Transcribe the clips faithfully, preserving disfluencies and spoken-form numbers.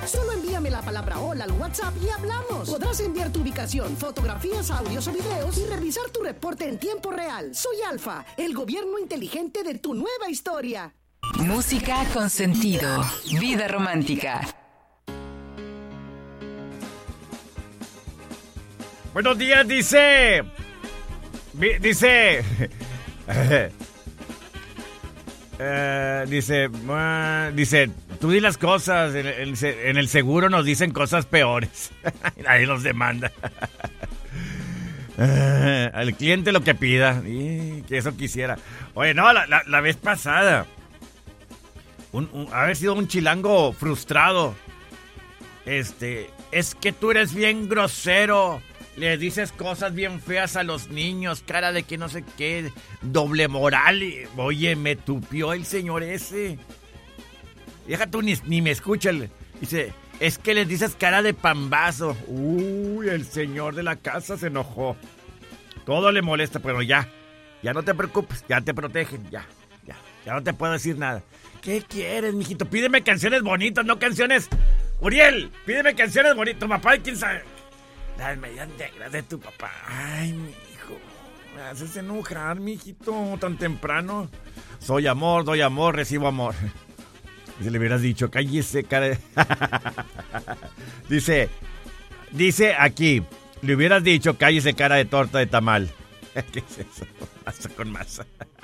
Solo envíame la palabra hola al WhatsApp y hablamos. Podrás enviar tu ubicación, fotografías, audios o videos y revisar tu reporte en tiempo real. Soy Alfa, el gobierno inteligente de tu nueva historia. Música con sentido. Vida romántica. Buenos días, dice. Dice. Uh, dice, uh, dice, tú di las cosas, en el, en el seguro nos dicen cosas peores. Nadie nos demanda. uh, al cliente lo que pida. Y que eso quisiera. Oye, no, la, la, la vez pasada, un, un, haber sido un chilango frustrado. Este, es que tú eres bien grosero. Le dices cosas bien feas a los niños, cara de que no sé qué, doble moral. Oye, me tupió el señor ese. Deja tú, ni, ni me escucha. Dice, es que les dices cara de pambazo. Uy, el señor de la casa se enojó. Todo le molesta, pero ya, ya no te preocupes, ya te protegen, ya, ya, ya no te puedo decir nada. ¿Qué quieres, mijito? Pídeme canciones bonitas, no canciones... Uriel, pídeme canciones bonitas, papá, ¿quién sabe? Las medias negras de tu papá. Ay, mi hijo, me haces enojar, mijito, tan temprano. Soy amor, doy amor, recibo amor. Si le hubieras dicho, cállese, cara de... Dice, dice aquí, le hubieras dicho, cállese, cara de torta de tamal. ¿Qué es eso? Masa con masa.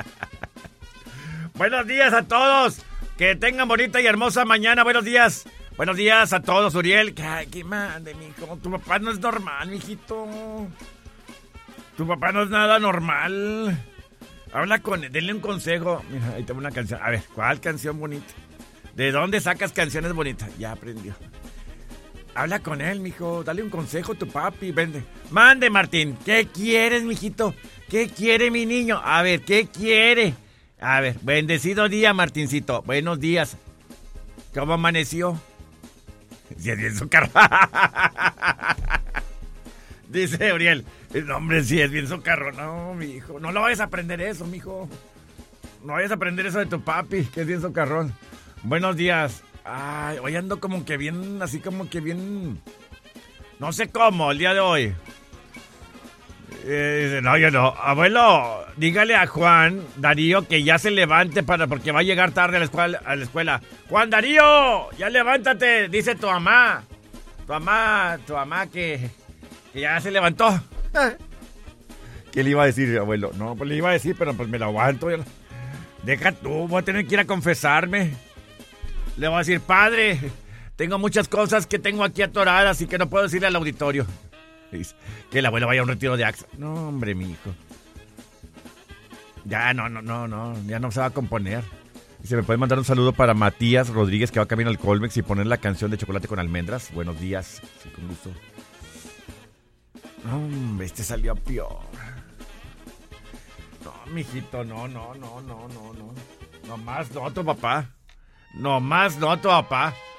Buenos días a todos. Que tengan bonita y hermosa mañana. Buenos días. Buenos días a todos, Uriel. ¿Qué, qué mande, mijo? Tu papá no es normal, mijito. Tu papá no es nada normal. Habla con él, denle un consejo. Mira, ahí tengo una canción. A ver, ¿cuál canción bonita? ¿De dónde sacas canciones bonitas? Ya aprendió. Habla con él, mijo. Dale un consejo a tu papi. Vende. Mande, Martín. ¿Qué quieres, mijito? ¿Qué quiere mi niño? A ver, ¿qué quiere? A ver, bendecido día, Martincito. Buenos días. ¿Cómo amaneció? Si es bien socarrón. Dice Uriel. No, hombre, si es bien socarrón. No, mi hijo. No lo vayas a aprender eso, mijo. No vayas a aprender eso de tu papi, que es bien socarrón. Buenos días. Ay, hoy ando como que bien, así como que bien... No sé cómo, el día de hoy. Eh, no, yo no. Abuelo, dígale a Juan Darío que ya se levante para porque va a llegar tarde a la escuela. A la escuela. Juan Darío, ya levántate, dice tu mamá. Tu mamá, tu mamá que, que ya se levantó. ¿Qué le iba a decir, abuelo? No, pues le iba a decir, pero pues me lo aguanto. Deja tú, voy a tener que ir a confesarme. Le voy a decir, padre, tengo muchas cosas que tengo aquí atoradas y que no puedo decirle al auditorio. Que el abuelo vaya a un retiro de A X A. No, hombre, mi hijo. Ya, no, no, no, no. Ya no se va a componer. Y se me puede mandar un saludo para Matías Rodríguez, que va camino al Colmex, y poner la canción de Chocolate con Almendras. Buenos días. Sí, con gusto. No, hombre, este salió peor. No, mijito, no, no, no, no, no, no. No más no, tu papá. No más no, tu papá.